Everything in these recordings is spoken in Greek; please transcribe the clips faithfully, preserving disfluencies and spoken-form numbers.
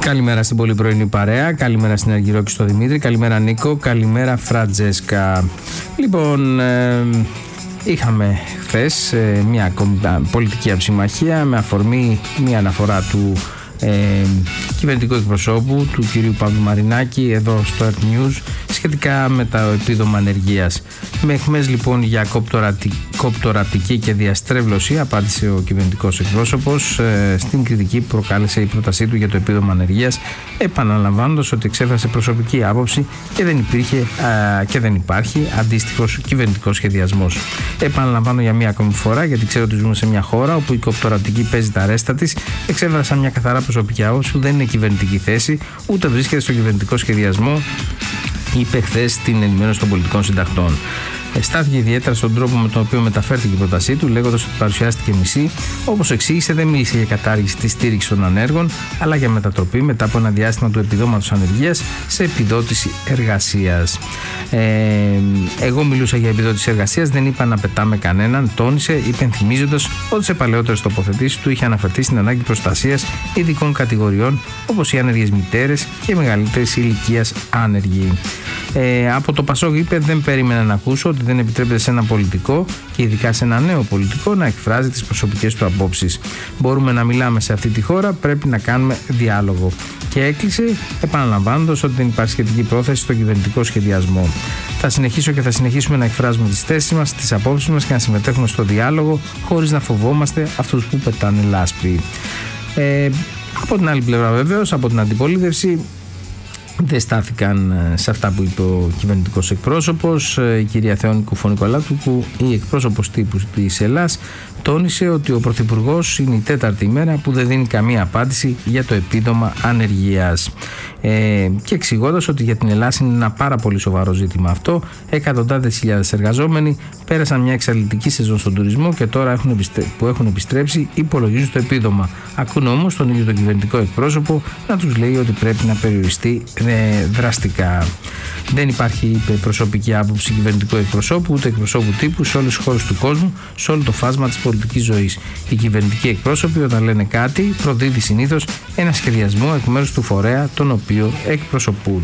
Καλημέρα στην πολύ πρωινή παρέα, καλημέρα στην Αργυρό και στο Δημήτρη, καλημέρα Νίκο, καλημέρα Φραντζέσκα. Λοιπόν, ε, είχαμε χθες ε, μια ακόμη πολιτική αψημαχία με αφορμή μια αναφορά του ε, κυβερνητικού εκπροσώπου του κυρίου Παύλου Μαρινάκη εδώ στο Earth News σχετικά με το επίδομα ανεργίας. Με αιχμές λοιπόν για κοπτοραπτική και διαστρέβλωση απάντησε ο κυβερνητικός εκπρόσωπος ε, στην κριτική που προκάλεσε η πρότασή του για το επίδομα ανεργίας, επαναλαμβάνοντας ότι εξέφρασε προσωπική άποψη και δεν υπήρχε α, και δεν υπάρχει αντίστοιχος κυβερνητικός σχεδιασμός. Επαναλαμβάνω για μία ακόμη φορά, γιατί ξέρω ότι ζούμε σε μια χώρα όπου η κοπτοραπτική παίζει τα ρέστα της. Εξέφρασα μια καθαρά προσωπική άποψη που δεν είναι κυβερνητική θέση, ούτε βρίσκεται στο κυβερνητικό σχεδιασμό, είπε χθες στην ενημέρωση των πολιτικών συντακτών. Στάθηκε ιδιαίτερα στον τρόπο με τον οποίο μεταφέρθηκε η πρότασή του, λέγοντας ότι παρουσιάστηκε μισή. Όπως εξήγησε, δεν μίλησε για κατάργηση της στήριξης των ανέργων, αλλά για μετατροπή μετά από ένα διάστημα του επιδόματος ανεργίας σε επιδότηση εργασίας. Ε, εγώ μιλούσα για επιδότηση εργασίας, δεν είπα να πετάμε κανέναν, τόνισε, υπενθυμίζοντας ότι σε παλαιότερες τοποθετήσεις του είχε αναφερθεί στην ανάγκη προστασίας ειδικών κατηγοριών, όπως οι άνεργες μητέρες και μεγαλύτερης ηλικίας άνεργοι. Ε, από το Πασόκ είπε, δεν περίμενα να ακούσω ότι δεν επιτρέπεται σε ένα πολιτικό και ειδικά σε ένα νέο πολιτικό να εκφράζει τις προσωπικές του απόψεις. Μπορούμε να μιλάμε σε αυτή τη χώρα, πρέπει να κάνουμε διάλογο. Και έκλεισε επαναλαμβάνοντας ότι δεν υπάρχει σχετική πρόθεση στο κυβερνητικό σχεδιασμό. Θα συνεχίσω και θα συνεχίσουμε να εκφράζουμε τις θέσεις μας, τις απόψεις μας και να συμμετέχουμε στο διάλογο χωρίς να φοβόμαστε αυτούς που πετάνε λάσπη. Ε, από την άλλη πλευρά βεβαίως, από την αντιπολίτευση, δεν στάθηκαν σε αυτά που είπε ο κυβερνητικός εκπρόσωπος. Η κυρία Θεόνη Κουφωνικολάτου, που η εκπρόσωπος τύπου της Ελλάς, τόνισε ότι ο Πρωθυπουργός είναι η τέταρτη ημέρα που δεν δίνει καμία απάντηση για το επίδομα ανεργίας. Ε, και εξηγώντας ότι για την Ελλάδα είναι ένα πάρα πολύ σοβαρό ζήτημα αυτό. Εκατοντάδες χιλιάδες εργαζόμενοι πέρασαν μια εξαντλητική σεζόν στον τουρισμό και τώρα έχουν επιστρέ... που έχουν επιστρέψει υπολογίζουν στο επίδομα. Ακούν όμως τον ίδιο τον κυβερνητικό εκπρόσωπο να τους λέει ότι πρέπει να περιοριστεί ε, δραστικά. Δεν υπάρχει, είπε, προσωπική άποψη κυβερνητικού εκπροσώπου ούτε εκπροσώπου τύπου σε όλες τις χώρες του κόσμου, σε όλο το φάσμα της πολιτικής ζωής. Οι κυβερνητικοί εκπρόσωποι, όταν λένε κάτι, προδίδει συνήθως ένα σχεδιασμό εκ μέρους του φορέα τον οποίο εκπροσωπούν.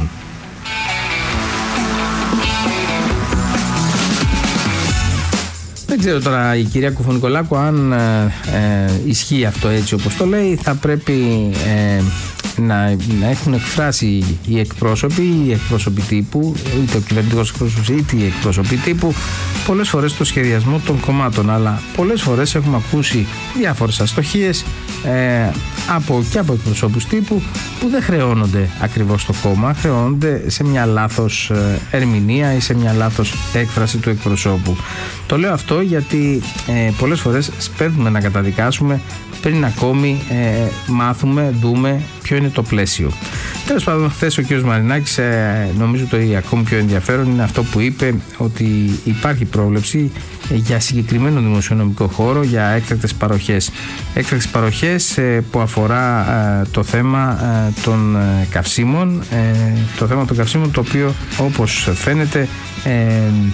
Δεν ξέρω τώρα η κυρία Κουφωνικολάκου αν ε, ε, ισχύει αυτό έτσι όπως το λέει. Θα πρέπει ε, να, να έχουν εκφράσει οι εκπρόσωποι, οι εκπρόσωποι τύπου, είτε ο κυβερνητικός εκπρόσωπος είτε οι εκπρόσωποι τύπου, πολλές φορές το σχεδιασμό των κομμάτων. Αλλά πολλές φορές έχουμε ακούσει διάφορες αστοχίες ε, από, και από εκπροσώπους τύπου που δεν χρεώνονται ακριβώς στο κόμμα, χρεώνονται σε μια λάθος ερμηνεία ή σε μια λάθος έκφραση του εκπροσώπου. Το λέω αυτό γιατί ε, πολλές φορές σπέβδουμε να καταδικάσουμε πριν ακόμη ε, μάθουμε, δούμε ποιο είναι το πλαίσιο. Τέλος πάντων, χθες ο κ. Μαρινάκης, ε, νομίζω το ακόμη πιο ενδιαφέρον είναι αυτό που είπε, ότι υπάρχει πρόβλεψη για συγκεκριμένο δημοσιονομικό χώρο για έκτακτες παροχές. Έκτακτες παροχές ε, που αφορά ε, το θέμα ε, των ε, καυσίμων, ε, το θέμα των καυσίμων, το οποίο όπως φαίνεται ε,